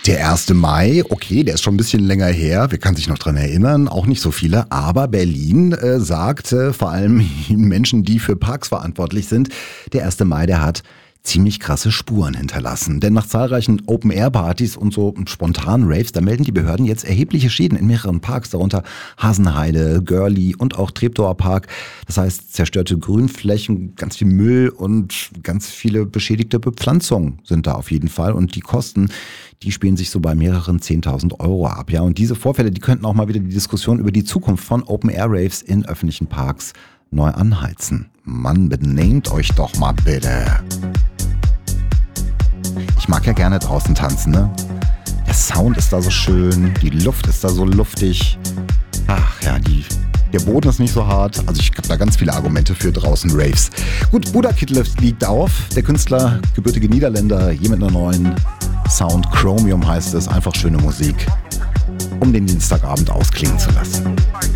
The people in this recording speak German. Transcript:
Der 1. Mai, okay, der ist schon ein bisschen länger her. Wer kann sich noch dran erinnern? Auch nicht so viele. Aber Berlin sagt vor allem Menschen, die für Parks verantwortlich sind, der 1. Mai, der hat ziemlich krasse Spuren hinterlassen. Denn nach zahlreichen Open-Air-Partys und so spontanen Raves, da melden die Behörden jetzt erhebliche Schäden in mehreren Parks, darunter Hasenheide, Görli und auch Treptower Park. Das heißt, zerstörte Grünflächen, ganz viel Müll und ganz viele beschädigte Bepflanzungen sind da auf jeden Fall. Und die Kosten, die spielen sich so bei mehreren 10.000 Euro ab. Ja, und diese Vorfälle, die könnten auch mal wieder die Diskussion über die Zukunft von Open-Air-Raves in öffentlichen Parks neu anheizen. Mann, benehmt euch doch mal bitte. Ich mag ja gerne draußen tanzen, ne? Der Sound ist da so schön, die Luft ist da so luftig. Ach ja, der Boden ist nicht so hart. Also ich habe da ganz viele Argumente für draußen Raves. Gut, Buddha Kid liegt auf. Der Künstler, gebürtige Niederländer, hier mit einer neuen Sound. Chromium heißt es. Einfach schöne Musik, um den Dienstagabend ausklingen zu lassen.